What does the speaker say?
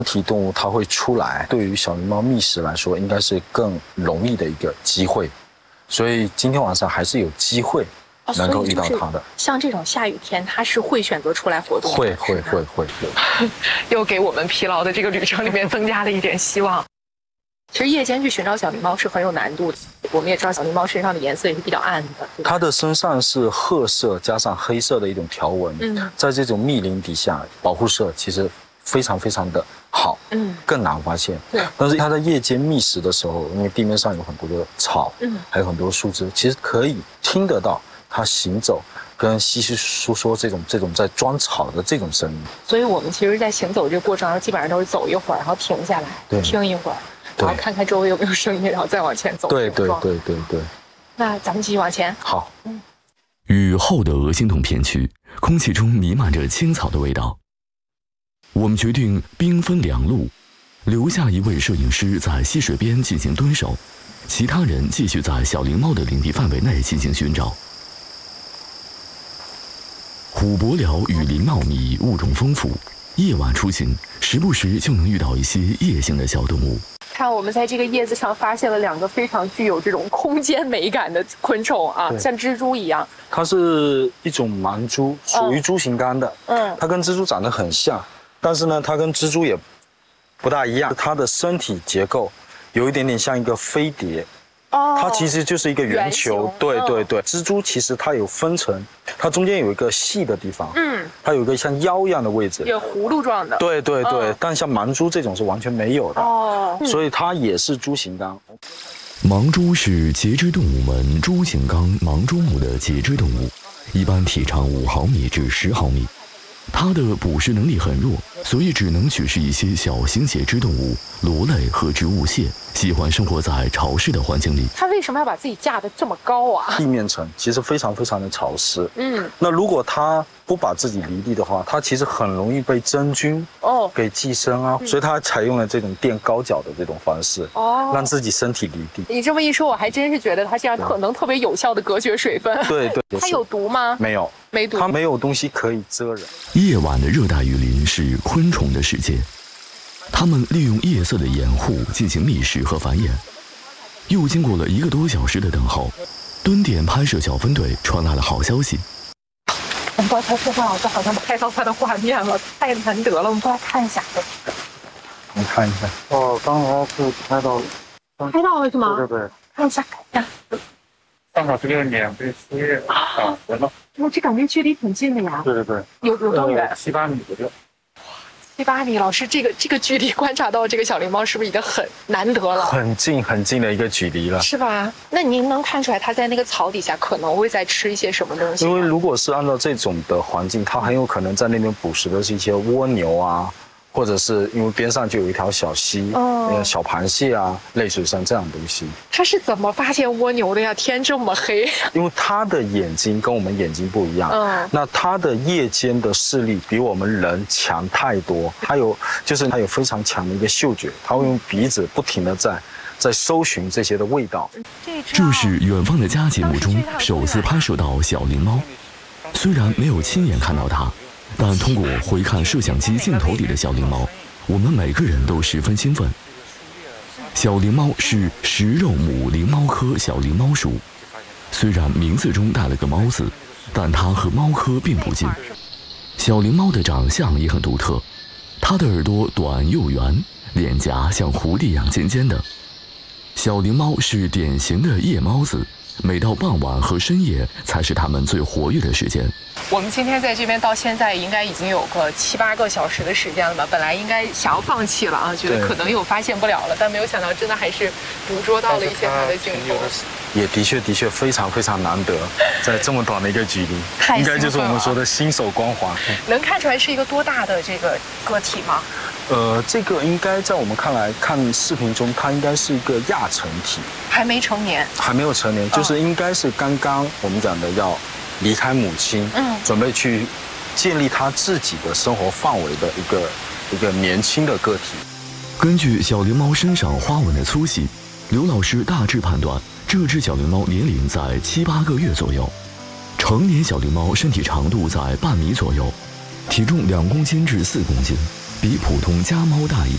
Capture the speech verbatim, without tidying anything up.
体动物它会出来，对于小灵猫觅食来说，应该是更容易的一个机会。所以今天晚上还是有机会能够遇到它的。 哦、像这种下雨天，它是会选择出来活动的。 会会会会。 又给我们疲劳的这个旅程里面增加了一点希望。其实夜间去寻找小灵猫是很有难度的。我们也知道小灵猫身上的颜色也是比较暗的， 它的身上是褐色加上黑色的一种条纹，嗯，在这种密林底下，保护色其实非常非常的好，嗯，更难发现。对，但是它在夜间觅食的时候，因为地面上有很多的草，嗯，还有很多树枝，其实可以听得到它行走跟稀稀疏疏这种这种在钻草的这种声音。 所以我们其实，在行走这个过程中，基本上都是走一会儿，然后停下来，听一会儿。然后看看周围有没有声音，然后再往前走。 对对对对对。 那咱们继续往前。 好。 嗯。雨后的鹅心洞片区，空气中弥漫着青草的味道。我们决定兵分两路，留下一位摄影师在溪水边进行蹲守，其他人继续在小灵猫的领地范围内进行寻找。虎伯寮雨林茂密，物种丰富，夜晚出行，时不时就能遇到一些夜行的小动物。 看，我们在这个叶子上发现了两个非常具有这种空间美感的昆虫啊，像蜘蛛一样。 它是一种盲蛛，属于蛛形纲的。嗯，它跟蜘蛛长得很像，但是呢，它跟蜘蛛也不大一样。它的身体结构有一点点像一个飞碟。哦，它其实就是一个圆球。对对对，蜘蛛其实它有分层，它中间有一个细的地方，嗯，它有一个像腰一样的位置， 有葫芦状的。 对对对，嗯、但像盲蛛这种是完全没有的。哦，所以它也是蛛形纲。 盲蛛是节肢动物门蛛形纲盲蛛目的节肢动物，一般体长五毫米至十毫米。它的捕食能力很弱，所以只能取食一些小型节肢动物、螺类和植物蟹，喜欢生活在潮湿的环境里。 它为什么要把自己架得这么高啊？ 地面层其实非常非常的潮湿。嗯，那如果它不把自己离地的话，它其实很容易被真菌哦给寄生啊，嗯、所以它采用了这种垫高脚的这种方式哦，让自己身体离地。 你这么一说，我还真是觉得它这样可能特别有效的隔绝水分。 对对， 它有毒吗？ 没有。 没毒， 它没有东西可以蜇人。 夜晚的热带雨林是昆虫的世界，它们利用夜色的掩护进行觅食和繁衍。又经过了一个多小时的等候，蹲点拍摄小分队传来了好消息。 我们刚才说话，老师好像拍到它的画面了，太难得了，我们过来看一下。 你看一下。 哦，刚才是拍到了。 拍到了是吗？ 对对对。 看一下，看一下。 正好这个脸被树叶挡着了。 我这感觉距离挺近的呀。 对对对。 有有多远？ 七八米左右。 七八米，老师，这个这个距离观察到这个小灵猫是不是已经很难得了？ 很近很近的一个距离了， 是吧？那您能看出来它在那个草底下可能会在吃一些什么东西？ 因为如果是按照这种的环境，它很有可能在那边捕食的是一些蜗牛啊。或者是因为边上就有一条小溪，哦，小螃蟹啊、类水生这样的东西。 它是怎么发现蜗牛的呀？天这么黑。 因为它的眼睛跟我们眼睛不一样，嗯，那它的夜间的视力比我们人强太多。它有，就是它有非常强的一个嗅觉，它会用鼻子不停的在在搜寻这些的味道。 这是远方的家节目中首次拍摄到小灵猫，虽然没有亲眼看到它。但通过回看摄像机镜头里的小灵猫，我们每个人都十分兴奋。小灵猫是食肉目灵猫科小灵猫属，虽然名字中带了个猫字，但它和猫科并不近。小灵猫的长相也很独特，它的耳朵短又圆，脸颊像狐狸一样尖尖的。小灵猫是典型的夜猫子，每到傍晚和深夜才是它们最活跃的时间。 我们今天在这边到现在应该已经有个七八个小时的时间了吧？本来应该想要放弃了啊，觉得可能又发现不了了，但没有想到真的还是捕捉到了一些它的镜头。 也的确的确非常非常难得，在这么短的一个距离，应该就是我们说的新手光环。 能看出来是一个多大的这个个体吗？ 呃，这个应该在我们看来，看视频中，它应该是一个亚成体， 还没成年， 还没有成年，就是应该是刚刚我们讲的要离开母亲，嗯，准备去建立他自己的生活范围的一个一个年轻的个体。 根据小灵猫身上花纹的粗细，刘老师大致判断，这只小灵猫年龄在七八个月左右。成年小灵猫身体长度在半米左右，体重两公斤至四公斤，比普通家猫大一